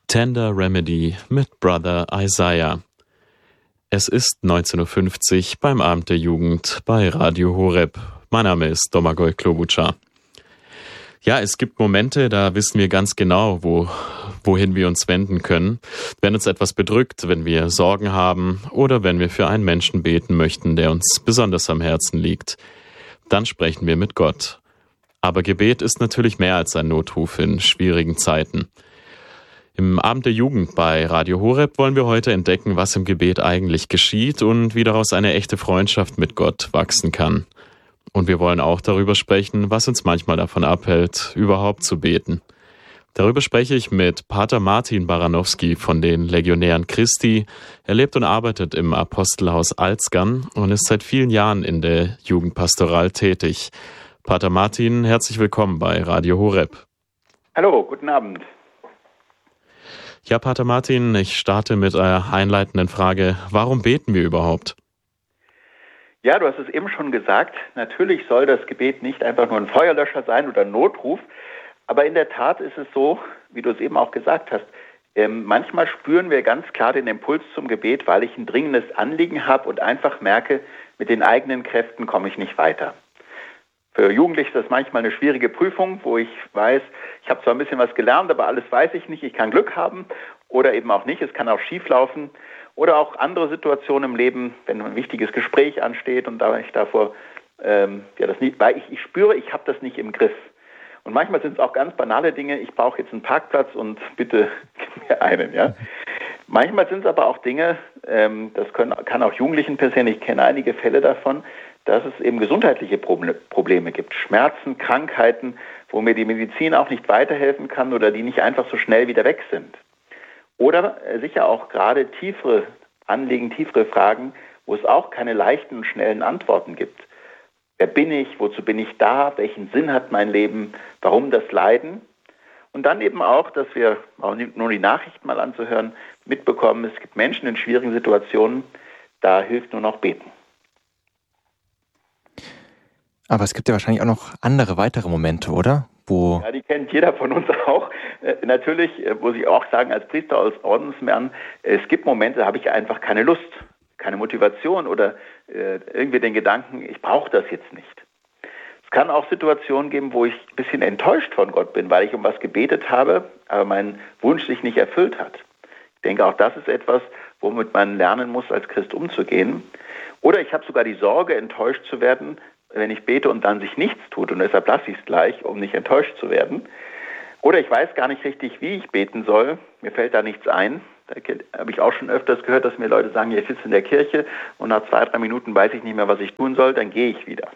Tender Remedy mit Brother Isaiah. Es ist 19:50 Uhr beim Abend der Jugend bei Radio Horeb. Mein Name ist Domagoj Klobuchar. Ja, es gibt Momente, da wissen wir ganz genau, wohin wir uns wenden können, wenn uns etwas bedrückt, wenn wir Sorgen haben oder wenn wir für einen Menschen beten möchten, der uns besonders am Herzen liegt. Dann sprechen wir mit Gott. Aber Gebet ist natürlich mehr als ein Notruf in schwierigen Zeiten. Im Abend der Jugend bei Radio Horeb wollen wir heute entdecken, was im Gebet eigentlich geschieht und wie daraus eine echte Freundschaft mit Gott wachsen kann. Und wir wollen auch darüber sprechen, was uns manchmal davon abhält, überhaupt zu beten. Darüber spreche ich mit Pater Martin Baranowski von den Legionären Christi. Er lebt und arbeitet im Apostelhaus Alzgern und ist seit vielen Jahren in der Jugendpastoral tätig. Pater Martin, herzlich willkommen bei Radio Horeb. Hallo, guten Abend. Ja, Pater Martin, ich starte mit einer einleitenden Frage. Warum beten wir überhaupt? Ja, du hast es eben schon gesagt. Natürlich soll das Gebet nicht einfach nur ein Feuerlöscher sein oder ein Notruf. Aber in der Tat ist es so, wie du es eben auch gesagt hast, manchmal spüren wir ganz klar den Impuls zum Gebet, weil ich ein dringendes Anliegen habe und einfach merke, mit den eigenen Kräften komme ich nicht weiter. Für Jugendliche ist das manchmal eine schwierige Prüfung, wo ich weiß, ich habe zwar ein bisschen was gelernt, aber alles weiß ich nicht. Ich kann Glück haben oder eben auch nicht. Es kann auch schief laufen. Oder auch andere Situationen im Leben, wenn ein wichtiges Gespräch ansteht und da ich davor, das nicht, weil ich spüre, ich habe das nicht im Griff. Und manchmal sind es auch ganz banale Dinge. Ich brauche jetzt einen Parkplatz und bitte gib mir einen. Ja. Manchmal sind es aber auch Dinge, kann auch Jugendlichen passieren. Ich kenne einige Fälle davon, dass es eben gesundheitliche Probleme gibt, Schmerzen, Krankheiten, wo mir die Medizin auch nicht weiterhelfen kann oder die nicht einfach so schnell wieder weg sind. Oder sicher auch gerade tiefere Anliegen, tiefere Fragen, wo es auch keine leichten und schnellen Antworten gibt. Wer bin ich? Wozu bin ich da? Welchen Sinn hat mein Leben? Warum das Leiden? Und dann eben auch, dass wir, auch nur die Nachrichten mal anzuhören, mitbekommen, es gibt Menschen in schwierigen Situationen, da hilft nur noch Beten. Aber es gibt ja wahrscheinlich auch noch andere weitere Momente, oder? Ja, die kennt jeder von uns auch. Natürlich muss ich auch sagen, als Priester, als Ordensmann, es gibt Momente, da habe ich einfach keine Lust, keine Motivation oder irgendwie den Gedanken, ich brauche das jetzt nicht. Es kann auch Situationen geben, wo ich ein bisschen enttäuscht von Gott bin, weil ich um was gebetet habe, aber mein Wunsch sich nicht erfüllt hat. Ich denke, auch das ist etwas, womit man lernen muss, als Christ umzugehen. Oder ich habe sogar die Sorge, enttäuscht zu werden, wenn ich bete und dann sich nichts tut und deshalb lasse ich es gleich, um nicht enttäuscht zu werden. Oder ich weiß gar nicht richtig, wie ich beten soll, mir fällt da nichts ein. Da habe ich auch schon öfters gehört, dass mir Leute sagen, ich sitze in der Kirche und nach 2-3 Minuten weiß ich nicht mehr, was ich tun soll, dann gehe ich wieder.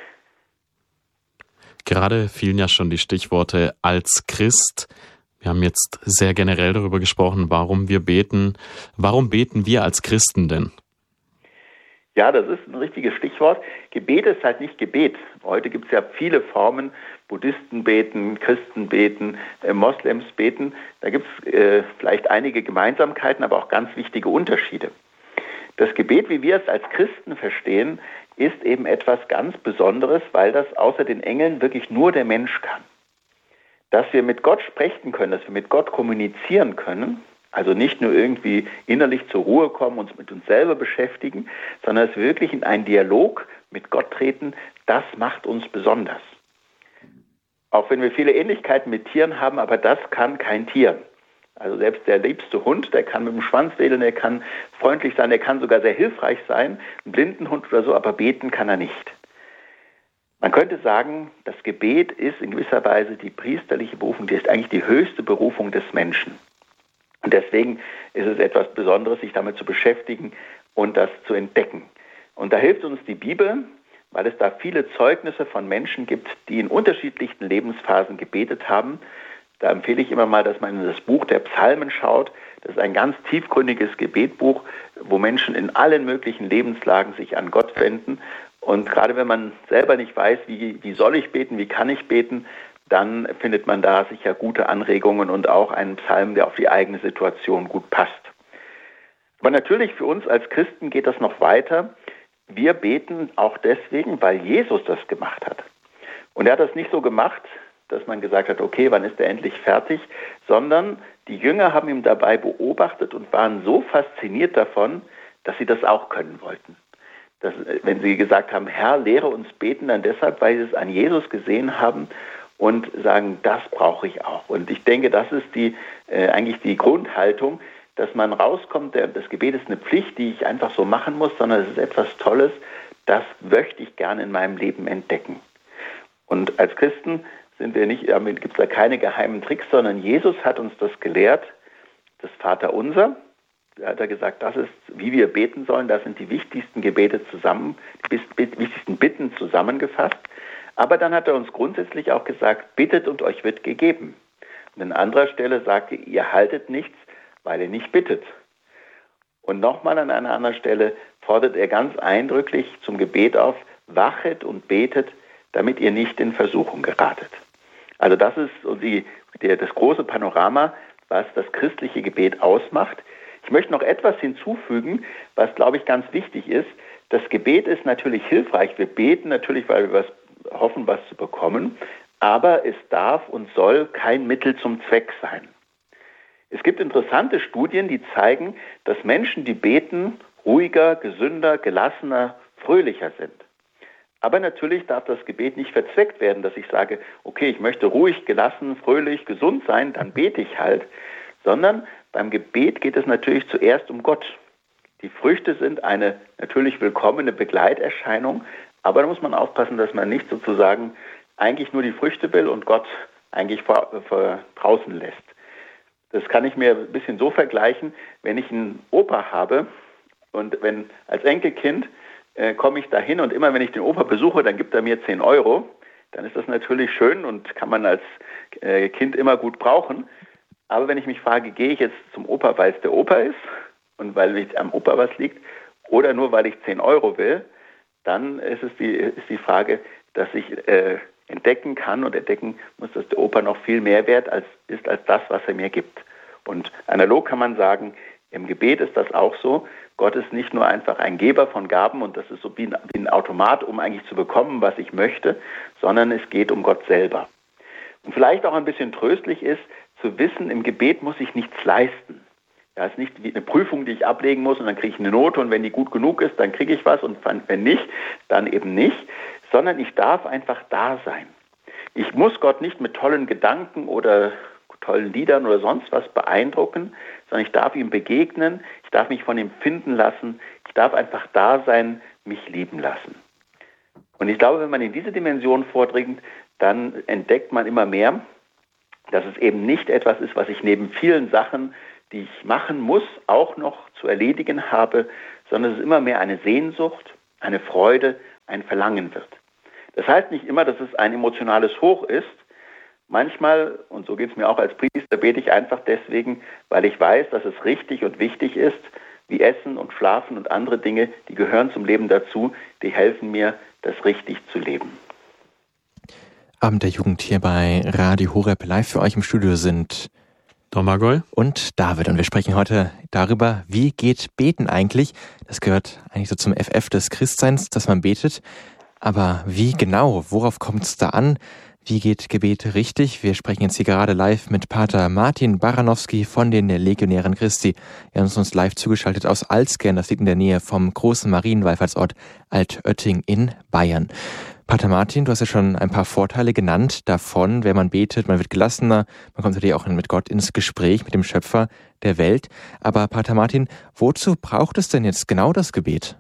Gerade fielen ja schon die Stichworte als Christ. Wir haben jetzt sehr generell darüber gesprochen, warum wir beten. Warum beten wir als Christen denn? Ja, das ist ein richtiges Stichwort. Gebet ist halt nicht Gebet. Heute gibt es ja viele Formen. Buddhisten beten, Christen beten, Moslems beten. Da gibt es vielleicht einige Gemeinsamkeiten, aber auch ganz wichtige Unterschiede. Das Gebet, wie wir es als Christen verstehen, ist eben etwas ganz Besonderes, weil das außer den Engeln wirklich nur der Mensch kann. Dass wir mit Gott sprechen können, dass wir mit Gott kommunizieren können, also nicht nur irgendwie innerlich zur Ruhe kommen, uns mit uns selber beschäftigen, sondern dass wir wirklich in einen Dialog mit Gott treten, das macht uns besonders. Auch wenn wir viele Ähnlichkeiten mit Tieren haben, aber das kann kein Tier. Also selbst der liebste Hund, der kann mit dem Schwanz wedeln, der kann freundlich sein, der kann sogar sehr hilfreich sein, ein Blindenhund oder so, aber beten kann er nicht. Man könnte sagen, das Gebet ist in gewisser Weise die priesterliche Berufung, die ist eigentlich die höchste Berufung des Menschen. Und deswegen ist es etwas Besonderes, sich damit zu beschäftigen und das zu entdecken. Und da hilft uns die Bibel, weil es da viele Zeugnisse von Menschen gibt, die in unterschiedlichsten Lebensphasen gebetet haben. Da empfehle ich immer mal, dass man in das Buch der Psalmen schaut. Das ist ein ganz tiefgründiges Gebetbuch, wo Menschen in allen möglichen Lebenslagen sich an Gott wenden. Und gerade wenn man selber nicht weiß, wie soll ich beten, wie kann ich beten, dann findet man da sicher gute Anregungen und auch einen Psalm, der auf die eigene Situation gut passt. Aber natürlich für uns als Christen geht das noch weiter. Wir beten auch deswegen, weil Jesus das gemacht hat. Und er hat das nicht so gemacht, dass man gesagt hat, okay, wann ist er endlich fertig, sondern die Jünger haben ihn dabei beobachtet und waren so fasziniert davon, dass sie das auch können wollten. Wenn sie gesagt haben, Herr, lehre uns beten, dann deshalb, weil sie es an Jesus gesehen haben und sagen, das brauche ich auch. Und ich denke, das ist eigentlich die Grundhaltung, dass man rauskommt, das Gebet ist eine Pflicht, die ich einfach so machen muss, sondern es ist etwas Tolles, das möchte ich gerne in meinem Leben entdecken. Und als Christen gibt es da keine geheimen Tricks, sondern Jesus hat uns das gelehrt, das Vaterunser. Da hat er gesagt, das ist, wie wir beten sollen, da sind die wichtigsten Gebete die wichtigsten Bitten zusammengefasst. Aber dann hat er uns grundsätzlich auch gesagt, bittet und euch wird gegeben. Und an anderer Stelle sagte, ihr haltet nichts, weil ihr nicht bittet. Und nochmal an einer anderen Stelle fordert er ganz eindrücklich zum Gebet auf, wachet und betet, damit ihr nicht in Versuchung geratet. Also das ist das große Panorama, was das christliche Gebet ausmacht. Ich möchte noch etwas hinzufügen, was, glaube ich, ganz wichtig ist. Das Gebet ist natürlich hilfreich. Wir beten natürlich, weil wir hoffen, was zu bekommen, aber es darf und soll kein Mittel zum Zweck sein. Es gibt interessante Studien, die zeigen, dass Menschen, die beten, ruhiger, gesünder, gelassener, fröhlicher sind. Aber natürlich darf das Gebet nicht verzweckt werden, dass ich sage, okay, ich möchte ruhig, gelassen, fröhlich, gesund sein, dann bete ich halt, sondern beim Gebet geht es natürlich zuerst um Gott. Die Früchte sind eine natürlich willkommene Begleiterscheinung, aber da muss man aufpassen, dass man nicht sozusagen eigentlich nur die Früchte will und Gott eigentlich draußen lässt. Das kann ich mir ein bisschen so vergleichen, wenn ich einen Opa habe und wenn als Enkelkind komme ich dahin und immer wenn ich den Opa besuche, dann gibt er mir 10 Euro, dann ist das natürlich schön und kann man als Kind immer gut brauchen. Aber wenn ich mich frage, gehe ich jetzt zum Opa, weil es der Opa ist und weil am Opa was liegt oder nur weil ich 10 Euro will, dann ist die Frage, dass ich entdecken kann und entdecken muss, dass der Opa noch viel mehr wert ist als das, was er mir gibt. Und analog kann man sagen, im Gebet ist das auch so. Gott ist nicht nur einfach ein Geber von Gaben und das ist so wie ein Automat, um eigentlich zu bekommen, was ich möchte, sondern es geht um Gott selber. Und vielleicht auch ein bisschen tröstlich ist, zu wissen, im Gebet muss ich nichts leisten. Ja, es ist nicht wie eine Prüfung, die ich ablegen muss und dann kriege ich eine Note und wenn die gut genug ist, dann kriege ich was und wenn nicht, dann eben nicht, sondern ich darf einfach da sein. Ich muss Gott nicht mit tollen Gedanken oder tollen Liedern oder sonst was beeindrucken, sondern ich darf ihm begegnen, ich darf mich von ihm finden lassen, ich darf einfach da sein, mich lieben lassen. Und ich glaube, wenn man in diese Dimension vordringt, dann entdeckt man immer mehr, dass es eben nicht etwas ist, was ich neben vielen Sachen, die ich machen muss, auch noch zu erledigen habe, sondern es ist immer mehr eine Sehnsucht, eine Freude, ein Verlangen wird. Das heißt nicht immer, dass es ein emotionales Hoch ist. Manchmal, und so geht es mir auch als Priester, bete ich einfach deswegen, weil ich weiß, dass es richtig und wichtig ist, wie Essen und Schlafen und andere Dinge, die gehören zum Leben dazu, die helfen mir, das richtig zu leben. Abend der Jugend hier bei Radio Horeb. Live für euch im Studio sind Domagoj und David. Und wir sprechen heute darüber, wie geht Beten eigentlich? Das gehört eigentlich so zum FF des Christseins, dass man betet. Aber wie genau? Worauf kommt es da an? Wie geht Gebet richtig? Wir sprechen jetzt hier gerade live mit Pater Martin Baranowski von den Legionären Christi. Er ist uns live zugeschaltet aus Alzgern. Das liegt in der Nähe vom großen Marienwallfahrtsort Altötting in Bayern. Pater Martin, du hast ja schon ein paar Vorteile genannt davon, wenn man betet, man wird gelassener, man kommt natürlich auch mit Gott ins Gespräch, mit dem Schöpfer der Welt. Aber Pater Martin, wozu braucht es denn jetzt genau das Gebet?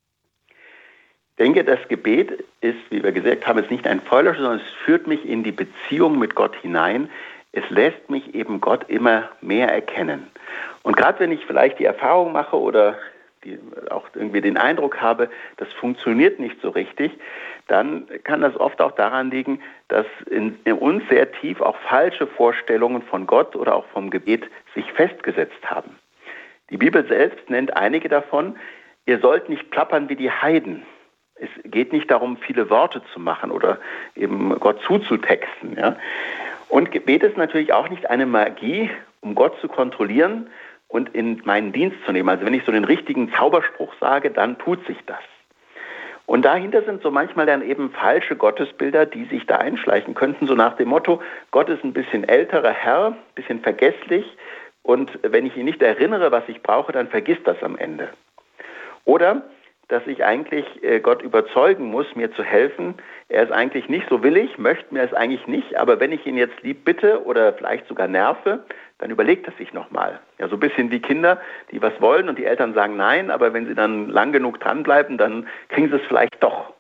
Ich denke, das Gebet ist, wie wir gesagt haben, jetzt nicht ein Feuerlöscher, sondern es führt mich in die Beziehung mit Gott hinein. Es lässt mich eben Gott immer mehr erkennen. Und gerade wenn ich vielleicht die Erfahrung mache oder auch irgendwie den Eindruck habe, das funktioniert nicht so richtig, dann kann das oft auch daran liegen, dass in uns sehr tief auch falsche Vorstellungen von Gott oder auch vom Gebet sich festgesetzt haben. Die Bibel selbst nennt einige davon, ihr sollt nicht plappern wie die Heiden. Es geht nicht darum, viele Worte zu machen oder eben Gott zuzutexten. Ja? Und Gebet ist natürlich auch nicht eine Magie, um Gott zu kontrollieren und in meinen Dienst zu nehmen. Also wenn ich so den richtigen Zauberspruch sage, dann tut sich das. Und dahinter sind so manchmal dann eben falsche Gottesbilder, die sich da einschleichen könnten, so nach dem Motto, Gott ist ein bisschen älterer Herr, ein bisschen vergesslich und wenn ich ihn nicht erinnere, was ich brauche, dann vergisst das am Ende. Oder dass ich eigentlich Gott überzeugen muss, mir zu helfen. Er ist eigentlich nicht so willig, möchte mir es eigentlich nicht, aber wenn ich ihn jetzt lieb bitte oder vielleicht sogar nerve, dann überlegt er sich nochmal. Ja, so ein bisschen wie Kinder, die was wollen und die Eltern sagen nein, aber wenn sie dann lang genug dranbleiben, dann kriegen sie es vielleicht doch.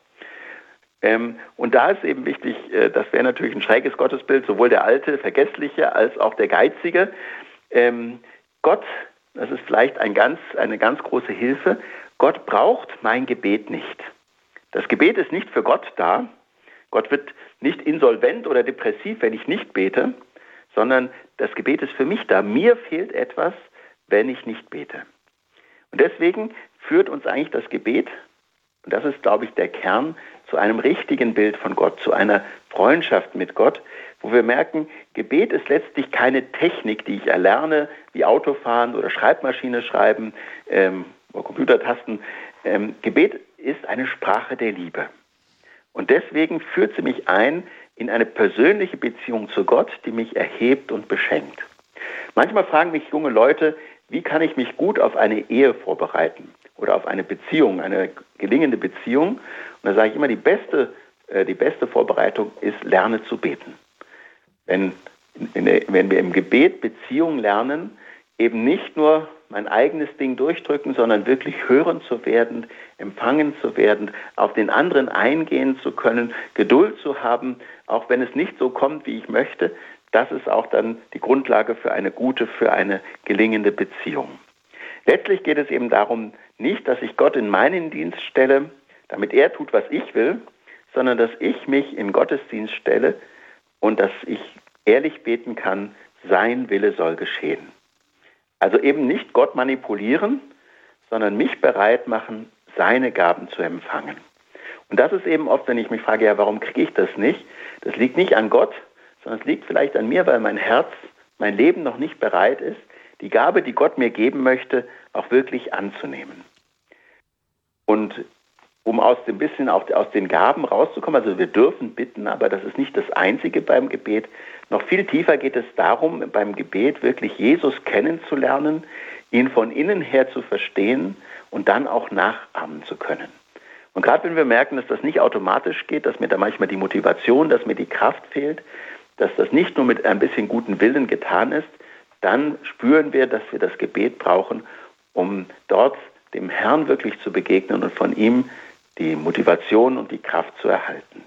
Und da ist eben wichtig, das wäre natürlich ein schräges Gottesbild, sowohl der alte, vergessliche als auch der geizige. Gott, das ist vielleicht eine ganz große Hilfe, Gott braucht mein Gebet nicht. Das Gebet ist nicht für Gott da. Gott wird nicht insolvent oder depressiv, wenn ich nicht bete, sondern das Gebet ist für mich da. Mir fehlt etwas, wenn ich nicht bete. Und deswegen führt uns eigentlich das Gebet, und das ist, glaube ich, der Kern, zu einem richtigen Bild von Gott, zu einer Freundschaft mit Gott, wo wir merken, Gebet ist letztlich keine Technik, die ich erlerne, wie Autofahren oder Schreibmaschine schreiben, oder Computertasten. Gebet ist eine Sprache der Liebe. Und deswegen führt sie mich ein in eine persönliche Beziehung zu Gott, die mich erhebt und beschenkt. Manchmal fragen mich junge Leute, wie kann ich mich gut auf eine Ehe vorbereiten oder auf eine Beziehung, eine gelingende Beziehung? Und da sage ich immer, die beste Vorbereitung ist, lerne zu beten. Wenn wir im Gebet Beziehung lernen, eben nicht nur mein eigenes Ding durchdrücken, sondern wirklich hören zu werden, empfangen zu werden, auf den anderen eingehen zu können, Geduld zu haben, auch wenn es nicht so kommt, wie ich möchte. Das ist auch dann die Grundlage für eine gute, für eine gelingende Beziehung. Letztlich geht es eben darum, nicht, dass ich Gott in meinen Dienst stelle, damit er tut, was ich will, sondern dass ich mich in Gottes Dienst stelle und dass ich ehrlich beten kann, sein Wille soll geschehen. Also eben nicht Gott manipulieren, sondern mich bereit machen, seine Gaben zu empfangen. Und das ist eben oft, wenn ich mich frage, ja, warum kriege ich das nicht? Das liegt nicht an Gott, sondern es liegt vielleicht an mir, weil mein Herz, mein Leben noch nicht bereit ist, die Gabe, die Gott mir geben möchte, auch wirklich anzunehmen. Und um aus den Gaben rauszukommen, also wir dürfen bitten, aber das ist nicht das Einzige beim Gebet. Noch viel tiefer geht es darum, beim Gebet wirklich Jesus kennenzulernen, ihn von innen her zu verstehen und dann auch nachahmen zu können. Und gerade wenn wir merken, dass das nicht automatisch geht, dass mir da manchmal die Motivation, dass mir die Kraft fehlt, dass das nicht nur mit ein bisschen guten Willen getan ist, dann spüren wir, dass wir das Gebet brauchen, um dort dem Herrn wirklich zu begegnen und von ihm die Motivation und die Kraft zu erhalten.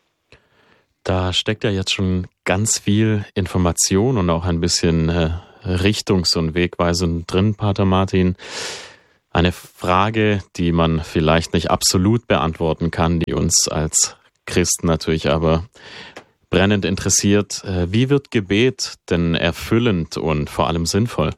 Da steckt ja jetzt schon ganz viel Information und auch ein bisschen Richtungs- und Wegweisung drin, Pater Martin. Eine Frage, die man vielleicht nicht absolut beantworten kann, die uns als Christen natürlich aber brennend interessiert. Wie wird Gebet denn erfüllend und vor allem sinnvoll?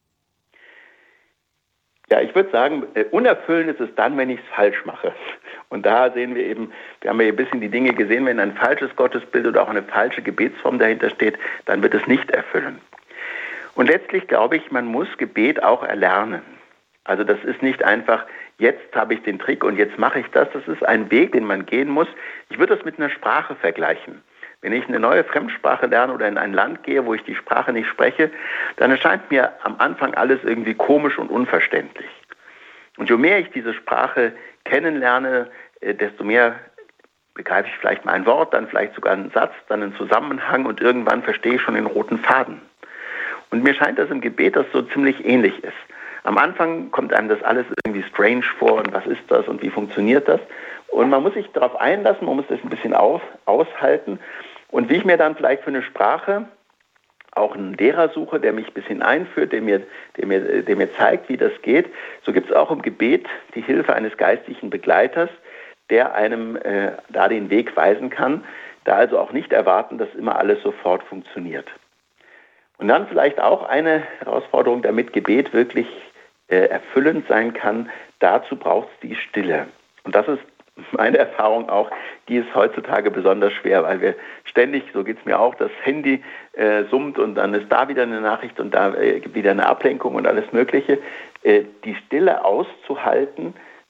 Ja, ich würde sagen, unerfüllend ist es dann, wenn ich es falsch mache. Und da sehen wir eben, wir haben ja ein bisschen die Dinge gesehen, wenn ein falsches Gottesbild oder auch eine falsche Gebetsform dahinter steht, dann wird es nicht erfüllen. Und letztlich glaube ich, man muss Gebet auch erlernen. Also das ist nicht einfach, jetzt habe ich den Trick und jetzt mache ich das. Das ist ein Weg, den man gehen muss. Ich würde das mit einer Sprache vergleichen. Wenn ich eine neue Fremdsprache lerne oder in ein Land gehe, wo ich die Sprache nicht spreche, dann erscheint mir am Anfang alles irgendwie komisch und unverständlich. Und je mehr ich diese Sprache kennenlerne, desto mehr begreife ich vielleicht mal ein Wort, dann vielleicht sogar einen Satz, dann einen Zusammenhang und irgendwann verstehe ich schon den roten Faden. Und mir scheint das im Gebet, das so ziemlich ähnlich ist. Am Anfang kommt einem das alles irgendwie strange vor und was ist das und wie funktioniert das? Und man muss sich darauf einlassen, man muss das ein bisschen aushalten. Und wie ich mir dann vielleicht für eine Sprache auch einen Lehrer suche, der mich ein bisschen einführt, der mir zeigt, wie das geht, so gibt es auch im Gebet die Hilfe eines geistlichen Begleiters, der einem da den Weg weisen kann, da also auch nicht erwarten, dass immer alles sofort funktioniert. Und dann vielleicht auch eine Herausforderung, damit Gebet wirklich erfüllend sein kann, dazu braucht es die Stille. Und das ist meine Erfahrung auch, die ist heutzutage besonders schwer, weil wir ständig, so geht es mir auch, das Handy summt und dann ist da wieder eine Nachricht und da wieder eine Ablenkung und alles Mögliche. Die Stille auszuhalten,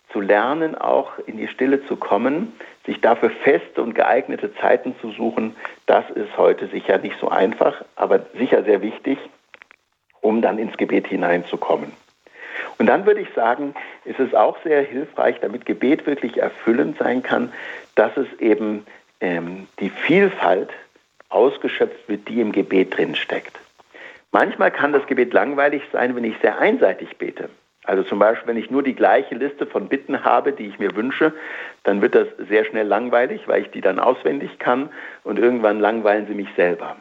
zu lernen, auch in die Stille zu kommen, sich dafür feste und geeignete Zeiten zu suchen, das ist heute sicher nicht so einfach, aber sicher sehr wichtig, um dann ins Gebet hineinzukommen. Und dann würde ich sagen, ist es auch sehr hilfreich, damit Gebet wirklich erfüllend sein kann, dass es eben die Vielfalt ausgeschöpft wird, die im Gebet drin steckt. Manchmal kann das Gebet langweilig sein, wenn ich sehr einseitig bete. Also zum Beispiel, wenn ich nur die gleiche Liste von Bitten habe, die ich mir wünsche, dann wird das sehr schnell langweilig, weil ich die dann auswendig kann und irgendwann langweilen sie mich selber.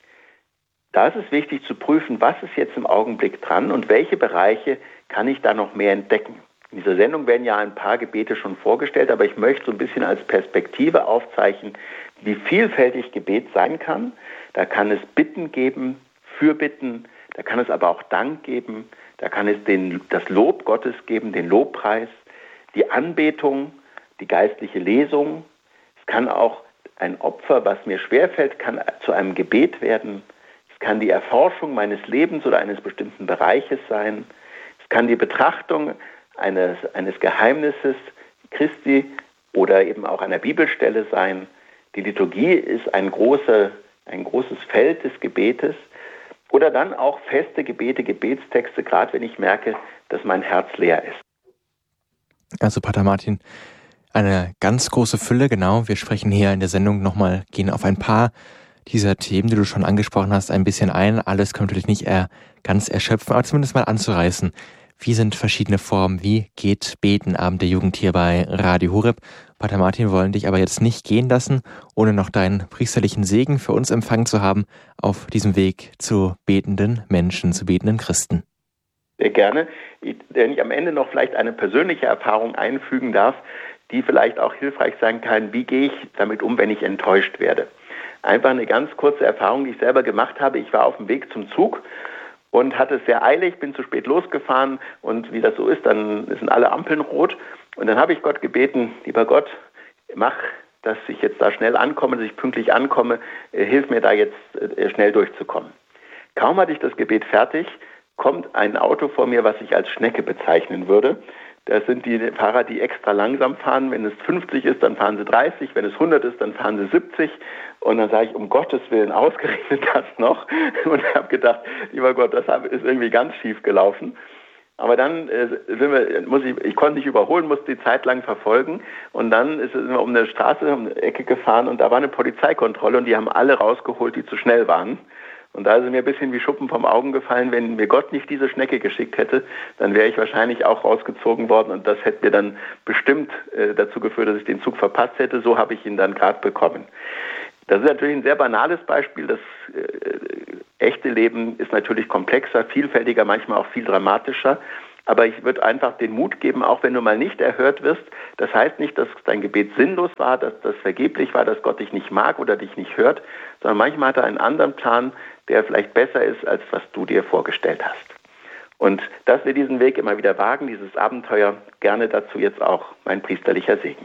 Da ist es wichtig zu prüfen, was ist jetzt im Augenblick dran und welche Bereiche kann ich da noch mehr entdecken. In dieser Sendung werden ja ein paar Gebete schon vorgestellt, aber ich möchte so ein bisschen als Perspektive aufzeichnen, wie vielfältig Gebet sein kann. Da kann es Bitten geben, Fürbitten, da kann es aber auch Dank geben, da kann es das Lob Gottes geben, den Lobpreis, die Anbetung, die geistliche Lesung. Es kann auch ein Opfer, was mir schwerfällt, kann zu einem Gebet werden. Es kann die Erforschung meines Lebens oder eines bestimmten Bereiches sein. Es kann die Betrachtung eines Geheimnisses Christi oder eben auch einer Bibelstelle sein. Die Liturgie ist ein großes Feld des Gebetes. Oder dann auch feste Gebete, Gebetstexte, gerade wenn ich merke, dass mein Herz leer ist. Also Pater Martin, eine ganz große Fülle, genau. Wir sprechen hier in der Sendung nochmal, gehen auf ein paar dieser Themen, die du schon angesprochen hast, ein bisschen ein. Alles können wir natürlich nicht ganz erschöpfen, aber zumindest mal anzureißen. Wie sind verschiedene Formen? Wie geht Beten, Abend der Jugend hier bei Radio Horeb? Pater Martin, wir wollen dich aber jetzt nicht gehen lassen, ohne noch deinen priesterlichen Segen für uns empfangen zu haben auf diesem Weg zu betenden Menschen, zu betenden Christen. Sehr gerne. Wenn ich am Ende noch vielleicht eine persönliche Erfahrung einfügen darf, die vielleicht auch hilfreich sein kann, wie gehe ich damit um, wenn ich enttäuscht werde. Einfach eine ganz kurze Erfahrung, die ich selber gemacht habe. Ich war auf dem Weg zum Zug und hatte es sehr eilig, bin zu spät losgefahren und wie das so ist, dann sind alle Ampeln rot. Und dann habe ich Gott gebeten, lieber Gott, mach, dass ich jetzt da schnell ankomme, dass ich pünktlich ankomme, hilf mir da jetzt schnell durchzukommen. Kaum hatte ich das Gebet fertig, kommt ein Auto vor mir, was ich als Schnecke bezeichnen würde. Das sind die Fahrer, die extra langsam fahren. Wenn es 50 ist, dann fahren sie 30. Wenn es 100 ist, dann fahren sie 70. Und dann sage ich, um Gottes Willen, ausgerechnet das noch. Und ich habe gedacht, lieber Gott, das ist irgendwie ganz schief gelaufen. Aber dann ich konnte nicht überholen, musste die Zeit lang verfolgen. Und dann sind wir um eine Straße, um eine Ecke gefahren und da war eine Polizeikontrolle und die haben alle rausgeholt, die zu schnell waren. Und da ist es mir ein bisschen wie Schuppen vom Augen gefallen, wenn mir Gott nicht diese Schnecke geschickt hätte, dann wäre ich wahrscheinlich auch rausgezogen worden und das hätte mir dann bestimmt dazu geführt, dass ich den Zug verpasst hätte. So habe ich ihn dann gerade bekommen. Das ist natürlich ein sehr banales Beispiel. Das echte Leben ist natürlich komplexer, vielfältiger, manchmal auch viel dramatischer. Aber ich würde einfach den Mut geben, auch wenn du mal nicht erhört wirst, das heißt nicht, dass dein Gebet sinnlos war, dass das vergeblich war, dass Gott dich nicht mag oder dich nicht hört, sondern manchmal hat er einen anderen Plan, der vielleicht besser ist, als was du dir vorgestellt hast. Und dass wir diesen Weg immer wieder wagen, dieses Abenteuer, gerne dazu jetzt auch mein priesterlicher Segen.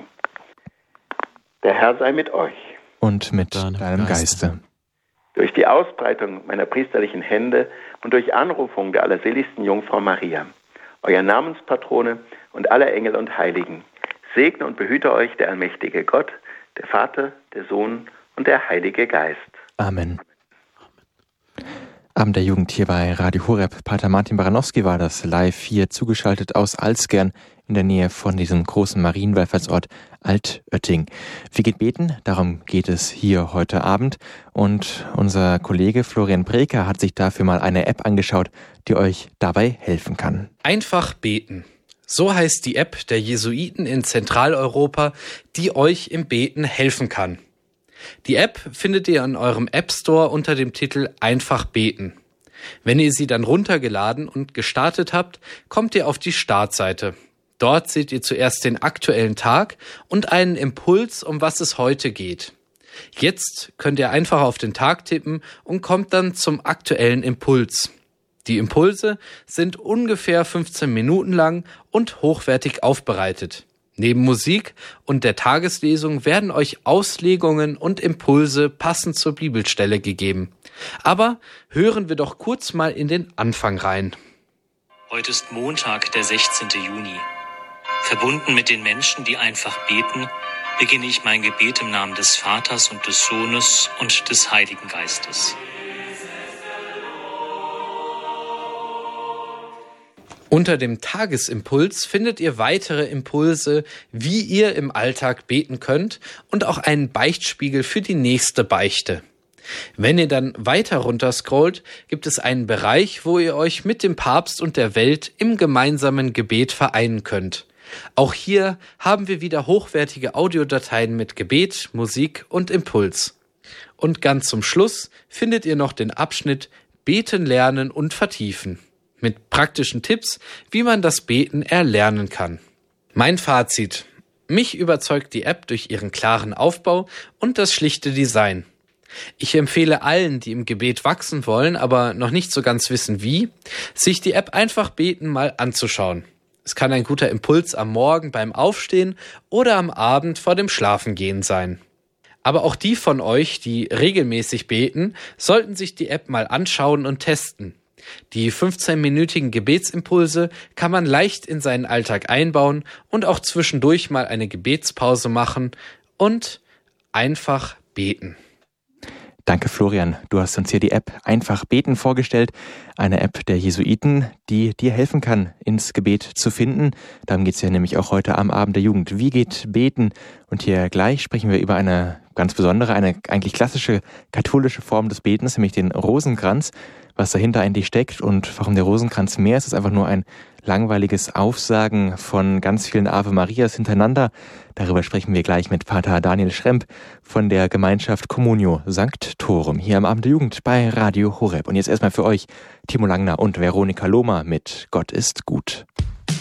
Der Herr sei mit euch. Und mit deinem Geiste. Durch die Ausbreitung meiner priesterlichen Hände und durch Anrufung der allerseligsten Jungfrau Maria, euer Namenspatrone und aller Engel und Heiligen, segne und behüte euch der allmächtige Gott, der Vater, der Sohn und der Heilige Geist. Amen. Abend der Jugend hier bei Radio Horeb. Pater Martin Baranowski war das live hier zugeschaltet aus Alzgern in der Nähe von diesem großen Marienwallfahrtsort Altötting. Wie geht beten? Darum geht es hier heute Abend. Und unser Kollege Florian Breker hat sich dafür mal eine App angeschaut, die euch dabei helfen kann. Einfach beten. So heißt die App der Jesuiten in Zentraleuropa, die euch im Beten helfen kann. Die App findet ihr in eurem App Store unter dem Titel Einfach beten. Wenn ihr sie dann runtergeladen und gestartet habt, kommt ihr auf die Startseite. Dort seht ihr zuerst den aktuellen Tag und einen Impuls, um was es heute geht. Jetzt könnt ihr einfach auf den Tag tippen und kommt dann zum aktuellen Impuls. Die Impulse sind ungefähr 15 Minuten lang und hochwertig aufbereitet. Neben Musik und der Tageslesung werden euch Auslegungen und Impulse passend zur Bibelstelle gegeben. Aber hören wir doch kurz mal in den Anfang rein. Heute ist Montag, der 16. Juni. Verbunden mit den Menschen, die einfach beten, beginne ich mein Gebet im Namen des Vaters und des Sohnes und des Heiligen Geistes. Unter dem Tagesimpuls findet ihr weitere Impulse, wie ihr im Alltag beten könnt und auch einen Beichtspiegel für die nächste Beichte. Wenn ihr dann weiter runter scrollt, gibt es einen Bereich, wo ihr euch mit dem Papst und der Welt im gemeinsamen Gebet vereinen könnt. Auch hier haben wir wieder hochwertige Audiodateien mit Gebet, Musik und Impuls. Und ganz zum Schluss findet ihr noch den Abschnitt Beten lernen und vertiefen. Mit praktischen Tipps, wie man das Beten erlernen kann. Mein Fazit: Mich überzeugt die App durch ihren klaren Aufbau und das schlichte Design. Ich empfehle allen, die im Gebet wachsen wollen, aber noch nicht so ganz wissen wie, sich die App Einfach beten mal anzuschauen. Es kann ein guter Impuls am Morgen beim Aufstehen oder am Abend vor dem Schlafengehen sein. Aber auch die von euch, die regelmäßig beten, sollten sich die App mal anschauen und testen. Die 15-minütigen Gebetsimpulse kann man leicht in seinen Alltag einbauen und auch zwischendurch mal eine Gebetspause machen und einfach beten. Danke, Florian. Du hast uns hier die App Einfach beten vorgestellt. Eine App der Jesuiten, die dir helfen kann, ins Gebet zu finden. Darum geht es ja nämlich auch heute am Abend der Jugend. Wie geht Beten? Und hier gleich sprechen wir über eine ganz besondere, eine eigentlich klassische katholische Form des Betens, nämlich den Rosenkranz. Was dahinter eigentlich steckt und warum der Rosenkranz mehr ist, ist einfach nur ein langweiliges Aufsagen von ganz vielen Ave Marias hintereinander. Darüber sprechen wir gleich mit Pater Daniel Schremp von der Gemeinschaft Communio St. Thorum hier am Abend der Jugend bei Radio Horeb. Und jetzt erstmal für euch Timo Langner und Veronika Lohmer mit Gott ist gut.